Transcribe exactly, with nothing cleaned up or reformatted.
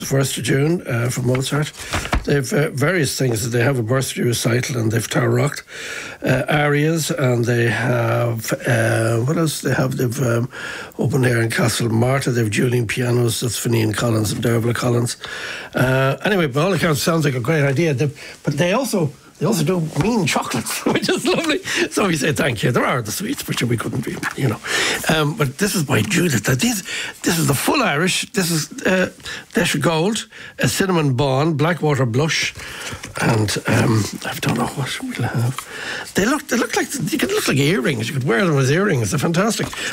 first of June uh, for Mozart. They've uh, various things. They have a birthday recital and they've Tar Rocked uh, arias, and they have uh, what else? They have they've um, open air in Castle Marta. They've dueling pianos. That's Finnean Collins and Dervla Collins. Uh, anyway, by all accounts, sounds like a great idea. They've, but they also. They also do mean chocolates, which is lovely. So we say thank you. There are the sweets, which we couldn't be, you know. Um, but this is by Judith. Now these, this is the full Irish. This is uh, Desha Gold, a cinnamon bawn, Blackwater blush, and um, I don't know what we'll have. They look, they look like you could look like earrings. You could wear them as earrings. They're fantastic.